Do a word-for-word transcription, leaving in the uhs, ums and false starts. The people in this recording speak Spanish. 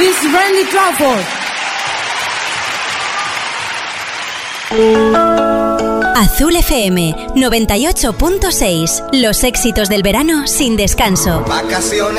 Miss Randy Crawford. Azul F M noventa y ocho punto seis. Los éxitos del verano sin descanso. Vacaciones